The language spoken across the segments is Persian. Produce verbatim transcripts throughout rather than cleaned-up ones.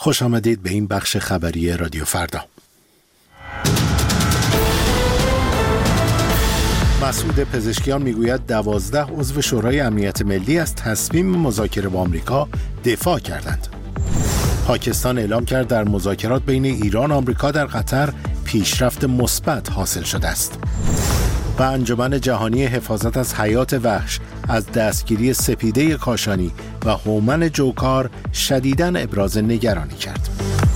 خوش آمدید به این بخش خبری رادیو فردا. مسعود پزشکیان میگوید دوازده عضو شورای امنیت ملی از تصمیم مذاکره با آمریکا دفاع کردند. پاکستان اعلام کرد در مذاکرات بین ایران و آمریکا در قطر پیشرفت مثبت حاصل شده است. و انجمن جهانی حفاظت از حیات وحش از دستگیری سپیده کاشانی و هومن جوکار شدیداً ابراز نگرانی کرد.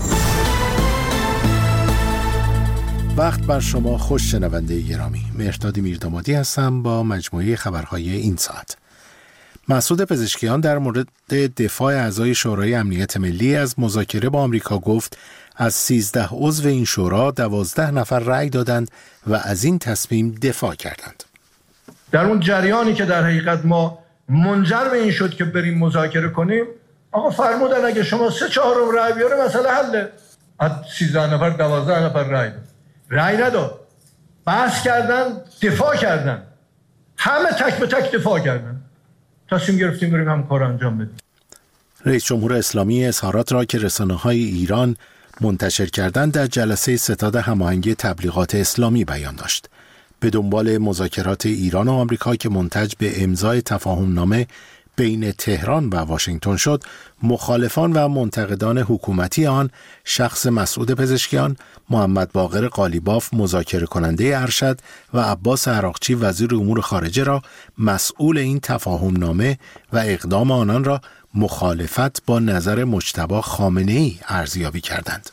وقت بر شما خوش شنونده گرامی. مهرداد میردامادی هستم با مجموعه خبرهای این ساعت. مسعود پزشکیان در مورد دفاع اعضای شورای امنیت ملی از مذاکره با آمریکا گفت از سیزده عضو این شورا دوازده نفر رأی دادند و از این تصمیم دفاع کردند. در اون جریانی که در حقیقت ما منجر به این شد که بریم مذاکره کنیم، آقا فرمودن اگه شما سه چهارم رأی بیاره مسئله حله. از سیزده نفر دوازده نفر رأی داد. رأی نداد. بحث کردن، دفاع کردن. همه تک به تک دفاع کردن. تصمیم گرفتیم بریم هم کار انجام بدیم. رئیس جمهور اسلامی اظهارات را که رسانه‌های ایران منتشر کردند در جلسه ستاد هماهنگی تبلیغات اسلامی بیان داشت. به دنبال مذاکرات ایران و آمریکا که منتج به امضای تفاهمنامه بین تهران و واشنگتن شد، مخالفان و منتقدان حکومتی آن شخص مسعود پزشکیان، محمد باقر قالیباف مذاکره کننده ارشد و عباس عراقچی وزیر امور خارجه را مسئول این تفاهمنامه و اقدام آنان را مخالفت با نظر مجتبی خامنه‌ای ارزیابی کردند.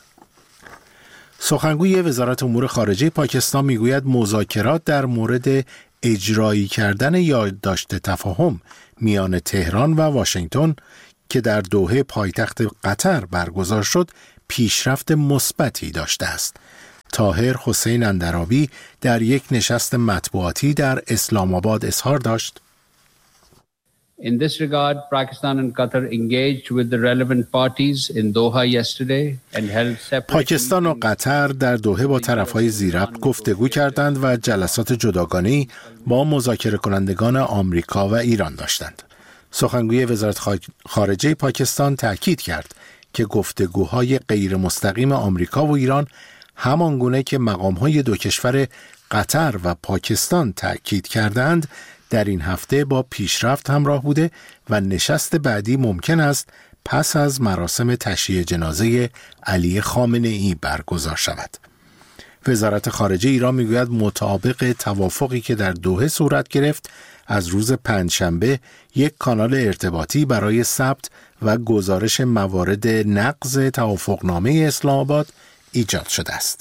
سخنگوی وزارت امور خارجه پاکستان میگوید مذاکرات در مورد اجرایی کردن یادداشت تفاهم میان تهران و واشنگتن که در دوحه پایتخت قطر برگزار شد پیشرفت مثبتی داشته است. طاهر حسین اندرابی در یک نشست مطبوعاتی در اسلام آباد اظهار داشت: In this regard, Pakistan and Qatar engaged with the relevant parties in Doha yesterday and held separate. پاکستان و قطر در دوحه با طرفهای ذی‌ربط گفتگو کردند و جلسات جداگانه‌ای با مذاکره کنندگان آمریکا و ایران داشتند. سخنگوی وزارت خارجه پاکستان تاکید کرد که گفتگوهای غیر مستقیم آمریکا و ایران همانگونه که مقام‌های دو کشور قطر و پاکستان تاکید کردند در این هفته با پیشرفت همراه بوده و نشست بعدی ممکن است پس از مراسم تشییع جنازه علی خامنه‌ای برگزار شود. وزارت خارجه ایران میگوید مطابق توافقی که در دوحه صورت گرفت، از روز پنجشنبه یک کانال ارتباطی برای ثبت و گزارش موارد نقض توافقنامه اسلام آباد ایجاد شده است.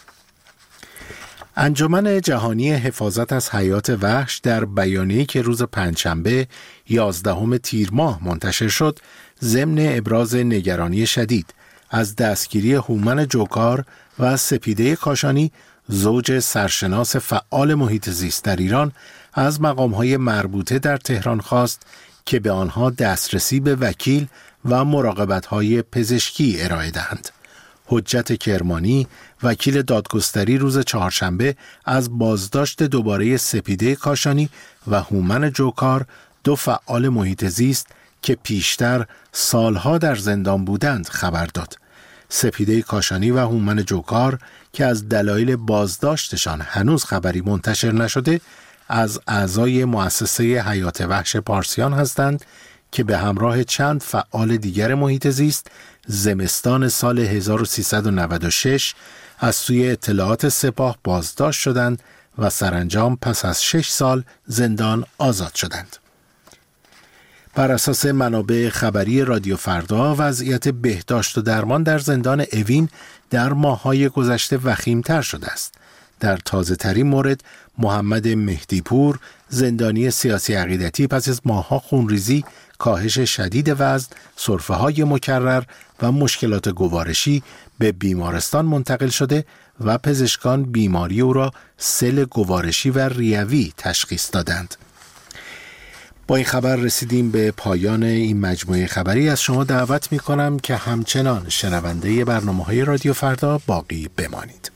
انجمن جهانی حفاظت از حیات وحش در بیانیه‌ای که روز پنجشنبه یازدهم تیر ماه منتشر شد، ضمن ابراز نگرانی شدید از دستگیری هومن جوکار و سپیده کاشانی، زوج سرشناس فعال محیط زیست در ایران، از مقام‌های مربوطه در تهران خواست که به آنها دسترسی به وکیل و مراقبت‌های پزشکی ارائه دهند. حجت کرمانی، وکیل دادگستری، روز چهارشنبه از بازداشت دوباره سپیده کاشانی و هومن جوکار، دو فعال محیط زیست که پیشتر سالها در زندان بودند، خبر داد. سپیده کاشانی و هومن جوکار که از دلایل بازداشتشان هنوز خبری منتشر نشده، از اعضای مؤسسه حیات وحش پارسیان هستند که به همراه چند فعال دیگر محیط زیست زمستان سال هزار و سیصد و نود و شش از سوی اطلاعات سپاه بازداشت شدند و سرانجام پس از شش سال زندان آزاد شدند. بر اساس منابع خبری رادیو فردا، وضعیت بهداشت و درمان در زندان اوین در ماه‌های گذشته وخیم‌تر شده است. در تازه ترین مورد، محمد مهدیپور، زندانی سیاسی عقیدتی، پس از ماه‌ها خونریزی، کاهش شدید وزن، سرفه‌های مکرر و مشکلات گوارشی به بیمارستان منتقل شده و پزشکان بیماری او را سل گوارشی و ریوی تشخیص دادند. با این خبر رسیدیم به پایان این مجموعه خبری. از شما دعوت می کنم که همچنان شنونده برنامه‌های رادیو فردا باقی بمانید.